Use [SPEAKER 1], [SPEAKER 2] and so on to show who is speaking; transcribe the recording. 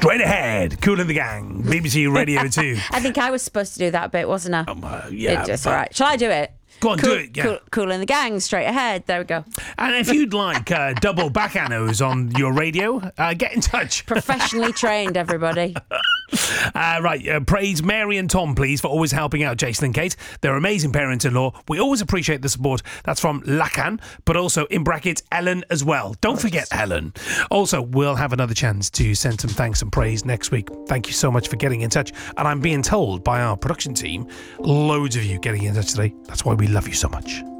[SPEAKER 1] Straight ahead, Kool and the Gang, BBC Radio 2.
[SPEAKER 2] I think I was supposed to do that bit, wasn't I?
[SPEAKER 1] Yeah.
[SPEAKER 2] It's all right. Shall I do it?
[SPEAKER 1] Go on, do it. Yeah.
[SPEAKER 2] Kool and the Gang, straight ahead. There we go.
[SPEAKER 1] And if you'd like double baccanos on your radio, get in touch.
[SPEAKER 2] Professionally trained, everybody.
[SPEAKER 1] Praise Mary and Tom, please, for always helping out Jason and Kate. They're amazing parents-in-law. We always appreciate the support. That's from Lacan, but also in brackets Ellen as well. Don't forget Ellen. Also, we'll have another chance to send some thanks and praise next week. Thank you so much for getting in touch. And I'm being told by our production team, loads of you getting in touch today. That's why we love you so much.